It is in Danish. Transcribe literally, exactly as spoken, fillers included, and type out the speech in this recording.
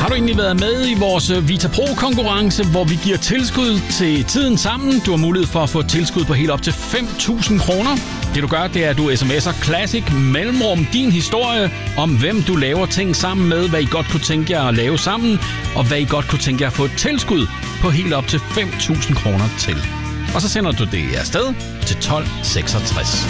du egentlig været med i vores Vita Pro-konkurrence, hvor vi giver tilskud til Tiden Sammen? Du har mulighed for at få tilskud på helt op til fem tusind kroner. Det du gør, det er, at du sms'er Classic mellemrum din historie om, hvem du laver ting sammen med, hvad I godt kunne tænke jer at lave sammen, og hvad I godt kunne tænke jer at få et tilskud på helt op til fem tusind kroner til. Og så sender du det afsted til tolv seksogtres.